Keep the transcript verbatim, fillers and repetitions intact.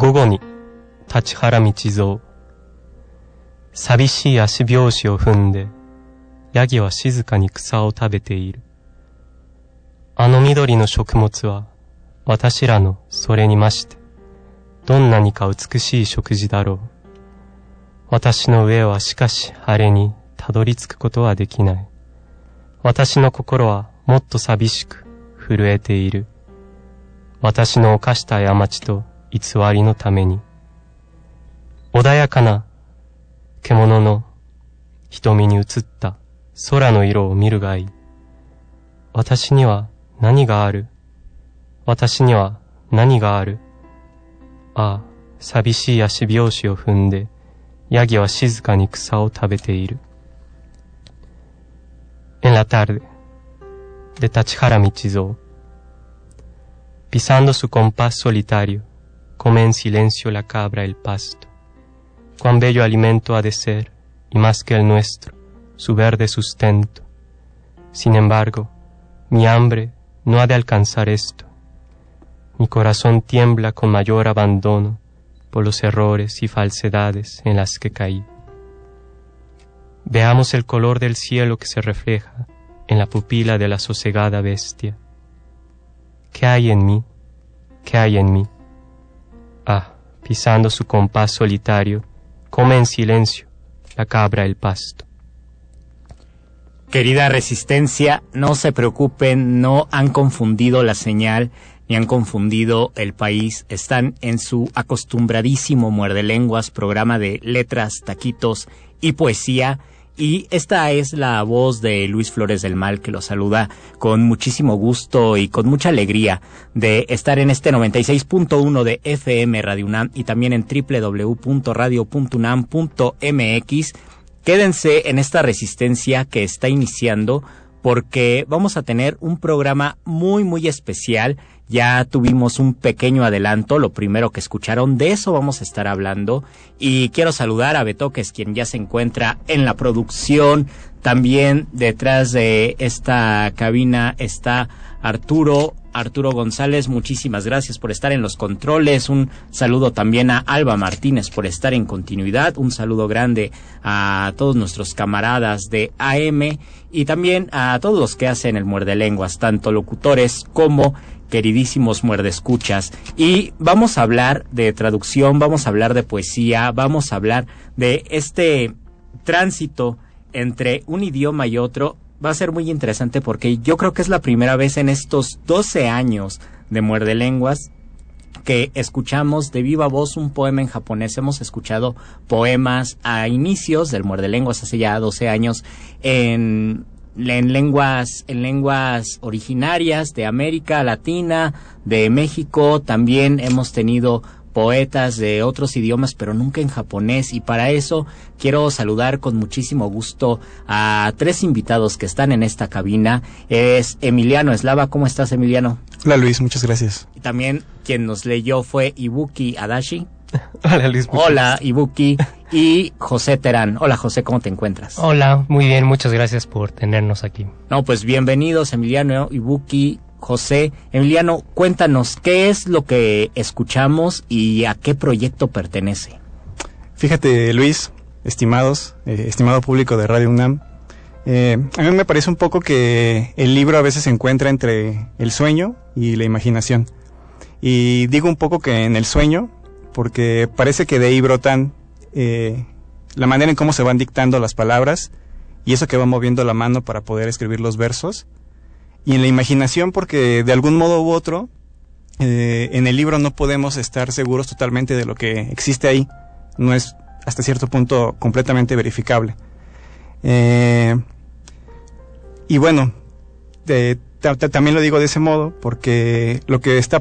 午後に立原道蔵。寂しい足拍子を踏んで、ヤギは静かに草を食べている。あの緑の食物は、私らのそれにまして、どんなにか美しい食事だろう。私の上はしかしあれにたどり着くことはできない。私の心はもっと寂しく震えている。私の犯した過ちと偽りのために。穏やかな獣の瞳に映った空の色を見るがいい。私には何がある？私には何がある？ああ、寂しい足拍子を踏んで、ヤギは静かに草を食べている。En la tarde, de Tachihara Michizou. Pisando su compás solitario, come en silencio la cabra el pasto. Cuán bello alimento ha de ser, y más que el nuestro, su verde sustento. Sin embargo, mi hambre no ha de alcanzar esto. Mi corazón tiembla con mayor abandono por los errores y falsedades en las que caí. Veamos el color del cielo que se refleja en la pupila de la sosegada bestia. ¿Qué hay en mí? ¿Qué hay en mí? Ah, pisando su compás solitario, come en silencio la cabra el pasto. Querida Resistencia, no se preocupen, no han confundido la señal ni han confundido el país. Están en su acostumbradísimo Muerde Lenguas, programa de letras, taquitos y poesía. Y esta es la voz de Luis Flores del Mal, que los saluda con muchísimo gusto y con mucha alegría de estar en este noventa y seis punto uno de F M Radio UNAM y también en doble u doble u doble u punto radio punto unam punto m x. Quédense en esta resistencia que está iniciando porque vamos a tener un programa muy muy especial. Ya tuvimos un pequeño adelanto, lo primero que escucharon, de eso vamos a estar hablando. Y quiero saludar a Betoques, quien ya se encuentra en la producción. También detrás de esta cabina está Arturo, Arturo González, muchísimas gracias por estar en los controles. Un saludo también a Alba Martínez por estar en continuidad. Un saludo grande a todos nuestros camaradas de A M y también a todos los que hacen el Muerde Lenguas, tanto locutores como queridísimos muerdescuchas. Y vamos a hablar de traducción, vamos a hablar de poesía, vamos a hablar de este tránsito entre un idioma y otro. Va a ser muy interesante porque yo creo que es la primera vez en estos doce años de Muerde Lenguas que escuchamos de viva voz un poema en japonés. Hemos escuchado poemas a inicios del Muerde Lenguas hace ya doce años en en lenguas en lenguas originarias de América Latina, de México. También hemos tenido poetas de otros idiomas, pero nunca en japonés, y para eso quiero saludar con muchísimo gusto a tres invitados que están en esta cabina. Es Emiliano Eslava. ¿Cómo estás, Emiliano? Hola, Luis, muchas gracias. Y también quien nos leyó fue Ibuki Adachi. Hola, Luis. Hola, Ibuki. Y José Terán. Hola, José, ¿cómo te encuentras? Hola, muy bien, muchas gracias por tenernos aquí. No, pues bienvenidos, Emiliano, Ibuki, José. Emiliano, cuéntanos, ¿qué es lo que escuchamos y a qué proyecto pertenece? Fíjate, Luis, estimados, eh, estimado público de Radio UNAM, eh, a mí me parece un poco que el libro a veces se encuentra entre el sueño y la imaginación. Y digo un poco que en el sueño, porque parece que de ahí brotan eh, la manera en cómo se van dictando las palabras y eso que va moviendo la mano para poder escribir los versos. Y en la imaginación, porque de algún modo u otro, eh, en el libro no podemos estar seguros totalmente de lo que existe ahí. No es hasta cierto punto completamente verificable. Eh, y bueno, de, t- t- también lo digo de ese modo, porque lo que está